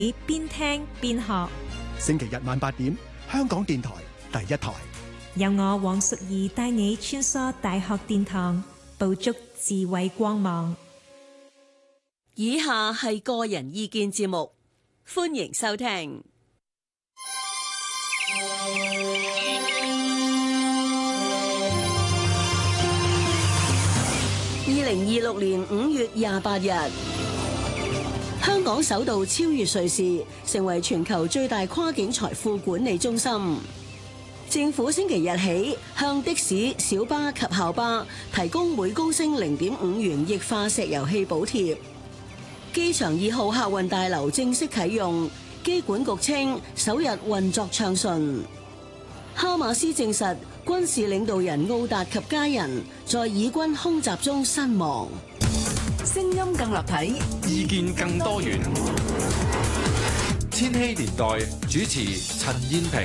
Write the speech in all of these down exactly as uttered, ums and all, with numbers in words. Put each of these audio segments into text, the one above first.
你邊聽邊學。 星期日晚八點，香港電台第一台， 由我黃淑儀帶你穿梭大學殿堂，捕捉智慧光芒。 以下係個人意見節目，歡迎收聽。二零二六年五月廿八日，香港首度超越瑞士，成為全球最大跨境財富管理中心。政府星期日起向的士、小巴及校巴提供每公升零點五元液化石油氣補貼。機場二號客運大樓正式啟用，機管局稱首日運作暢順。哈馬斯證實軍事領導人奧達及家人在以軍空襲中身亡。 聲音更立體， 意見更多元。千禧年代主持陳燕萍。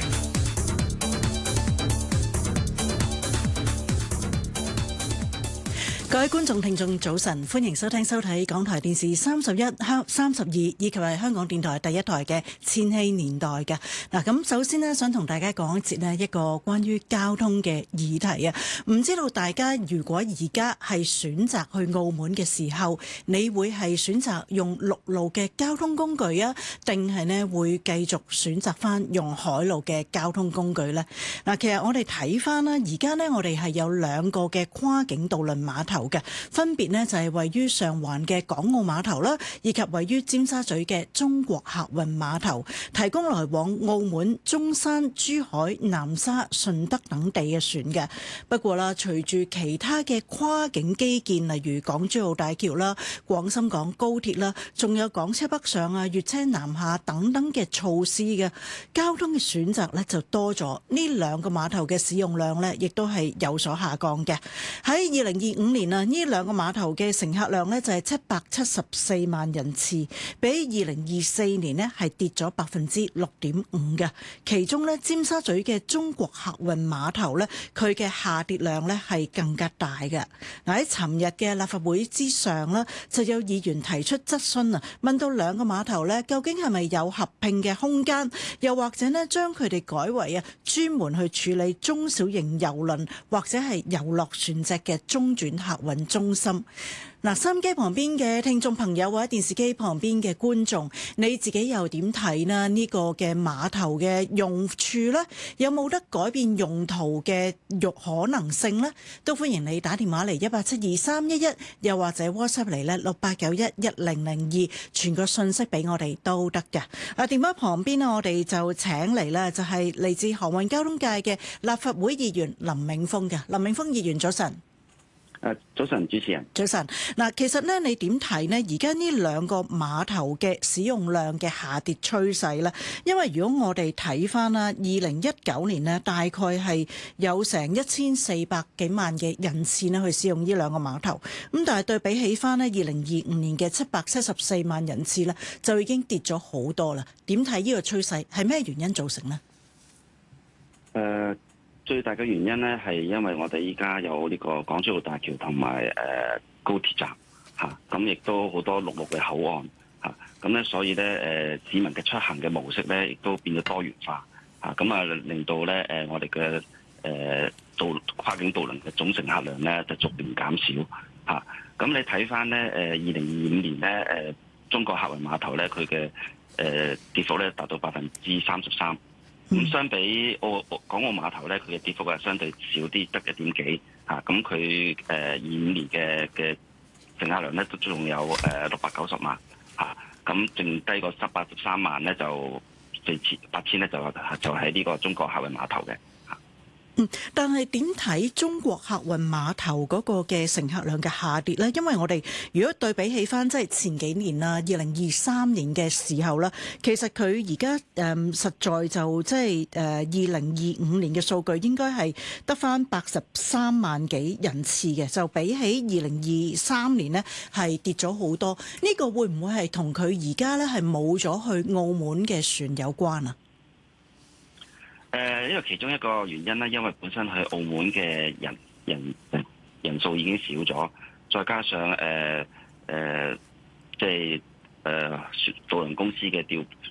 各位觀眾聽眾早晨，歡迎收聽收睇港台電視三十一、香三十二以及係香港電台第一台嘅千禧年代嘅。嗱，咁首先呢，想同大家講一節呢一個關於交通嘅議題啊。唔知道大家如果而家係選擇去澳門嘅時候，你會係選擇用陸路嘅交通工具啊，定係呢會繼續選擇翻用海路嘅交通工具呢？嗱，其實我哋睇翻啦，而家呢，我哋係有兩個嘅跨境渡輪碼頭嘅，分別呢就係位於上環嘅港澳碼頭啦，以及位於尖沙咀嘅中國客運碼頭，提供來往澳門、中山、珠海、南沙、順德等地嘅船嘅。不過啦，隨住其他嘅跨境基建，例如港珠澳大橋啦、廣深港高鐵啦，仲有港車北上啊、粵車南下等等嘅措施嘅交通嘅選擇呢就多咗。呢兩個碼頭嘅使用量呢亦都係有所下降嘅。喺二零二五年啊，呢兩個碼頭嘅乘客量呢就係七百七十四萬人次，比二零二四年呢係跌咗百分之六點五嘅。其中呢，尖沙咀嘅中國客運碼頭呢，佢嘅下跌量呢係更加大嘅。嗱，喺尋日嘅立法會之上呢，就有議員提出質詢啊，問到兩個碼頭呢究竟係咪有合併嘅空間，又或者呢將佢哋改為啊專門去處理中小型郵輪或者係遊樂船隻嘅中轉客運中心。嗱，收音機旁邊嘅聽眾朋友或者電視機旁邊嘅觀眾，你自己又點睇呢？呢個嘅碼頭嘅用處呢，有冇得改變用途嘅肉可能性呢？都歡迎你打電話嚟一八七二三一一，又或者 WhatsApp 嚟咧六八九一一零零二，傳個信息俾我哋都得嘅。啊，電話旁邊呢，我哋就請嚟咧，就係嚟自航運交通界嘅立法會議員林銘峰嘅。林銘峰議員早晨。 誒，早晨，主持人。早晨。 嗱，其實咧，你點睇呢？而家呢兩個碼頭嘅使用量嘅下跌趨勢咧，因為如果我哋睇翻啦，二零一九年呢，大概係有成一千四百幾萬嘅人次呢去使用呢兩個碼頭，咁但係對比起翻呢，二零二五年嘅七百七十四萬人次呢，就已經跌咗好多啦。點睇呢個趨勢？係咩原因造成呢？ 誒、呃。最大嘅原因咧，係因為我哋依家有呢個港珠澳大橋同埋誒高鐵站嚇，咁亦都好多陸路嘅口岸嚇，咁咧所以咧誒市民嘅出行嘅模式咧，亦都變咗多元化嚇，咁啊令到咧誒我哋嘅誒渡跨境渡輪嘅總乘客量咧就逐年減少嚇。咁你睇翻咧誒二零二五年咧誒中國客運碼頭咧佢嘅誒跌幅咧達到百分之三十三。咁相比澳港澳碼頭咧，佢嘅跌幅係相對少啲，得一點幾嚇。咁佢誒二五年嘅嘅乘客量咧，都仲有誒六百九十萬嚇。咁剩低個十八十三萬咧，就四千八千咧，就就喺呢個中國客運碼頭嘅。 嗯，但係點睇中國客運碼頭嗰個嘅乘客量嘅下跌呢？因為我哋如果對比起翻即係前幾年啦，二零二三年嘅時候啦，其實佢而家誒實在就即係誒二零二五年嘅數據應該係得翻八十三萬幾人次嘅，就比起二零二三年呢係跌咗好多。呢個會唔會係同佢而家呢係冇咗去澳門嘅船有關啊？ 誒，呢個其中一個原因咧，因為本身去澳門嘅人人人數已經少咗，再加上誒誒，即係誒渡輪公司嘅調